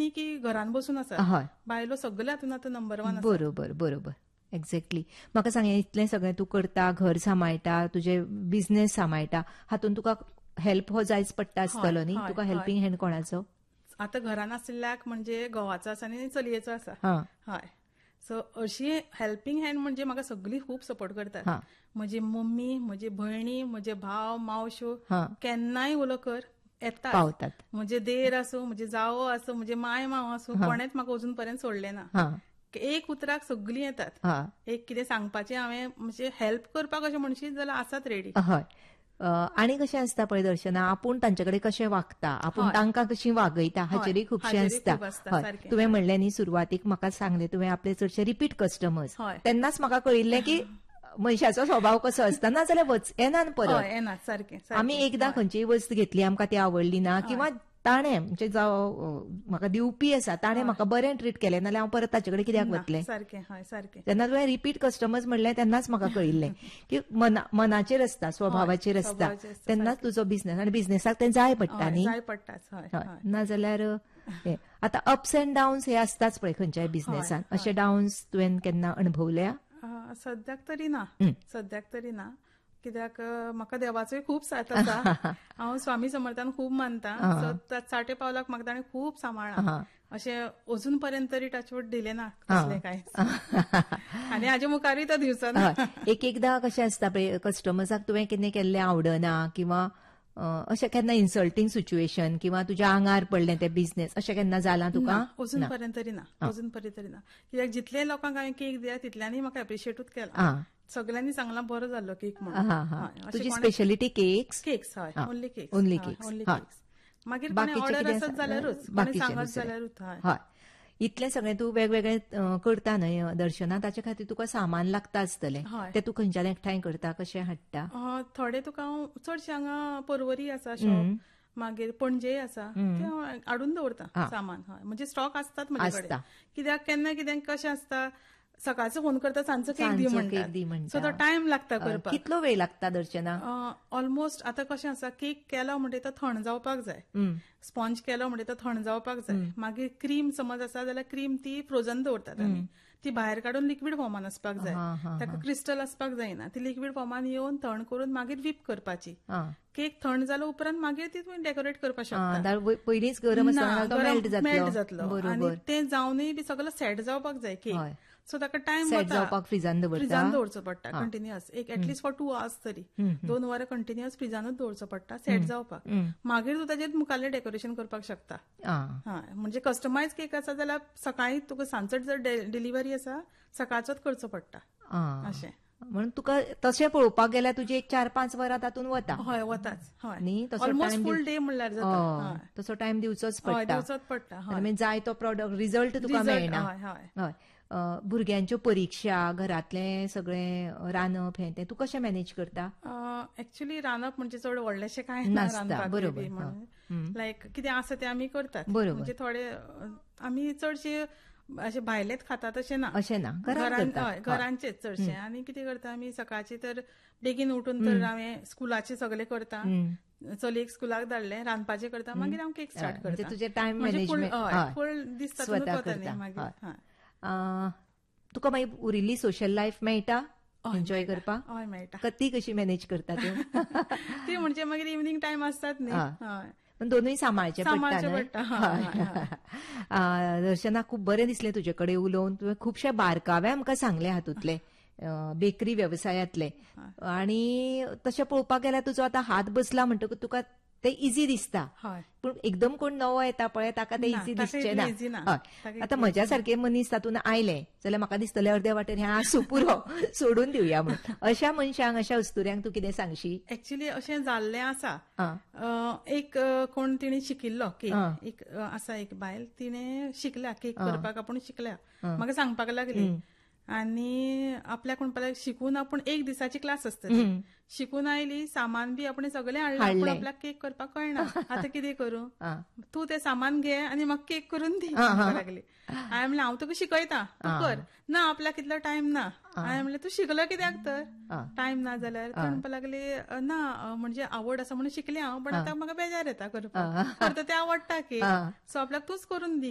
न्ही की घरान बसून आसा, हय बायलो सगळे हातून आतां नंबर 1 आसा. बरोबर बरोबर एक्झॅक्टली. म्हाका सांग इतलें सगळें तूं करता, घर सांबाळटा, तुजे बिझनेस सांबाळटा, हातूंत तुका हेल्प हो जायच पडटा आसतलो न्ही, तुका हेल्पिंग हँड कोणाचो? आता घरान आशिल्ल्याक म्हणजे घोवाचो आसा आनी चलयेचो आसा. हय, सो अशी हेल्पिंग हँड म्हणजे म्हाका सगळी खूब सपोर्ट करतात. म्हजी मम्मी, म्हजी भयणी, म्हजे भाव मावश्यो केन्नाय उलो कर येतात. म्हजे देर आसूं, म्हजे जावो आसूं, म्हजे माय माव आसूं, कोणेच म्हाका अजून पर्यंत सोडले ना. एक उतराक सगळीं येतात. एक कितें सांगपाचें हांवें म्हणजे हेल्प करपाक अशें म्हणशीत जाल्यार आसात रेडी. आणि कशें आसता पळय दर्शना, आपूण तांचे कडेन कशें वागता, आपूण तांकां कशी वागयता हाचेरूय खूबशें आसता. तुवें म्हणलें न्ही सुरवातीक म्हाका सांगलें तुवें आपले चडशे रिपीट कस्टमर्स, तेन्नाच म्हाका कळिल्लें की मनशाचो स्वभाव कसो आसता, ना जाल्यार येनात परत. आमी एकदां खंयचीय वस्त घेतली आमकां ती आवडली ना, किंवा ताणें म्हणजे म्हाका दिवपी आसा ताणें म्हाका बरें ट्रीट केलें नाल्यार हांव परत ताचे कडेन कित्याक वतलें. जेन्ना तुवें रिपीट कस्टमर्स म्हणलें तेन्नाच म्हाका कळिल्लें की मनाचेर आसता, स्वभावाचेर आसता, तेन्नाच तुजो बिझनेस, आनी बिझनेसाक तें जाय पडटा न्ही, नाजाल्यार आतां अप्स एंड डावन्स हे आसताच पळय खंयच्याय बिझनेसान. अशे डावन्स तुवें केन्ना अणभवल्या? सद्याक तरी ना, कित्याक म्हाका देवाचोय खूब साथ आसा. हांव स्वामी समर्थान खूब मानता, सो चाटे पावलाक म्हाका ताणें खूब सांबाळ्ळा. अशें अजून पर्यंत तरी टचवूड दिलें ना तसलें कांय, आनी हाजे मुखारूय तो दिवचो ना. एकदां कशें आसता पळय, कस्टमर्साक तुवें कितें केल्लें आवडना, किंवा अशें केन्ना इन्सल्टींग सिच्युएशन किंवा तुज्या आंगार पडलें तें बिझनेस, अशें केन्ना जालां तुका? अजून पर्यंत तरी ना. कित्याक जितले लोकांक हांवें केक दिल्या तितल्यांनी म्हाका एप्रिशिएटूच केलां. सगळ्यांनी सांगला बरो जाल्लो केक म्हणून. तुजी स्पेशलिटी केक्स? हय, ओन्ली केक्स. मागीर कोणें ऑर्डर आसत जाल्यारूच, कोणें सांगत जाल्यारूच. इतलें सगळें तूं वेगवेगळें करता न्हय दर्शना, ताचे खातीर तुका सामान लागता आसतलें, तें तूं खंयच्यान एकठांय करता, कशें हाडटा? थोडे तुका हांव चडशें हांगा पर्वरी आसा शॉप, मागीर पणजे आसा, ते हांव हाडून दवरता सामान. म्हणजे स्टॉक आसतात म्हजे कडेन. कित्याक केन्ना कितें कशें आसता, सकाळचो फोन करता सांजचो केक दी म्हणटा, सो तो टायम लागता करपाक. कितलो वेळ लागता दर्शना? ऑलमोस्ट आतां कशें आसा, केक केलो म्हणजे तो थंड जावपाक जाय, स्पॉन्ज केलो म्हणजे तो थंड जावपाक जाय. मागीर क्रीम समज आसा जाल्यार क्रीम ती फ्रोजन दवरतात आमी, ती भायर काडून लिक्वीड फॉर्मान आसपाक जाय, ताका क्रिस्टल आसपाक जायना. ती लिक्वीड फॉर्मान येवन थंड करून मागीर व्हीप करपाची. केक थंड जालो उपरांत मागीर ती तुवें डेकोरेट करपाक शकता. पयलींच गरम मेल्ट जातलो, आनी तें जावनूय बी सगळो सेट जावपाक जाय केक, सो ताका टायम जावपाक फ्रिजान दवरचो पडटा कंटिन्युअस, एक एटलीस्ट फॉर 2 hours तरी, 2 वरां कंटिन्युअस फ्रिजानूच दवरचो पडटा सेट जावपाक. मागीर तूं ताचेर मुखाल्लें डेकोरेशन करपाक शकता. म्हणजे कस्टमायज केक आसा जाल्यार सकाळीं तुका सांजचो जर डिलिव्हरी आसा सकाळचोच करचो पडटा अशें. म्हणून तुका तशें पळोवपाक गेल्यार तुजी एक 4-5 वरां तातूंत वता. वताच न्ही, ऑलमोस्ट फूल डे म्हणल्यार जाता. तसो टायम दिवचोच पडटा, आनी जाय तो प्रॉडक्ट रिझल्ट तुका मेळना. भुरग्यांच्यो परीक्षा, घरांतलें सगळें रांदप, हें तूं कशें मॅनेज करता? एक्चुअली रांदप म्हणजे चड व्हडलेशें कांय नासता, बरोबर. लायक कितें आसा तें आमी करतात. म्हणजे थोडे आमी चडशे अशे भायलेच खातात अशें ना, घरांचेच चडशे. आनी कितें करता आमी सकाळचे तर बेगीन उठून तर हांवें स्कुलाचें सगळें करता, चलयेक स्कुलाक धाडलें, रांदपाचें करता, मागीर हांव केक स्टार्ट करता. तुजें टायम मॅनेजमेंट फूल दीस तातूंत वता न्ही मागीर. तुका मागीर उरिल्ली सोशल लायफ मेळटा एन्जॉय करपाक? हय मेळटा. ती कशी मॅनेज करता तूं? ती म्हणजे मागीर इवनिंग टायम आसतात न्ही, दोनूय सांबाळचें पडटा. दर्शना, खूब बरें दिसलें तुजे कडेन उलोवन. तुवें खुबशे बारकावे आमकां सांगले हातूंतले बेकरी वेवसायांतले, आनी तशें पळोवपाक गेल्यार तुजो आतां हात बसला म्हणटकूच तुका ते इजी दिसता, पूण एकदम कोण नवो येता पळय ताका ते इजी दिसचें ना. आतां म्हज्या सारखे मनीस तातूंत आयले जाल्यार म्हाका दिसतलें अर्दे वाटेर हें आसूं पुरो सोडून दिवया म्हणून. अशा मनशांक, अशा उस्तुऱ्यांक तूं कितें सांगशी? एक्चुअली अशें जाल्लें आसा. एक कोण तिणे शिकिल्लो केक, एक आसा एक बायल, तिणे शिकल्या केक करपाक, आपूण शिकल्या, म्हाका सांगपाक लागली. आनी आपल्याक म्हणपाक शिकून आपूण एक दिसाची क्लास आसता, शिकून आयली, सामान बी आपण सगळें हाडलें, पूण आपल्याक केक करपाक कळना. आतां कितें करूं? तूं तें सामान घे आनी म्हाका केक करून दी म्हणपाक लागली. हांवें म्हणलें हांव तुका शिकयतां, तूं कर. ना, आपल्याक इतलो टायम ना. हांवें म्हणलें तूं शिकलो कित्याक तर, टायम ना जाल्यार? ती म्हणपाक लागली ना, म्हणजे आवड आसा म्हणून शिकलें हांव, पण आतां म्हाका बेजार येता करपाक, करता तें आवडटा केक, सो आपल्याक तूंच करून दी